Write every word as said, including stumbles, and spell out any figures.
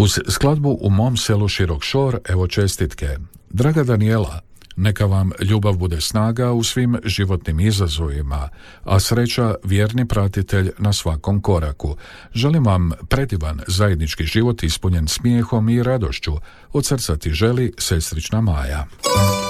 Uz skladbu U mom selu Širok Šor, evo čestitke. Draga Danijela, neka vam ljubav bude snaga u svim životnim izazovima, a sreća vjerni pratitelj na svakom koraku. Želim vam predivan zajednički život ispunjen smijehom i radošću. Od srca ti želi sestrična Maja.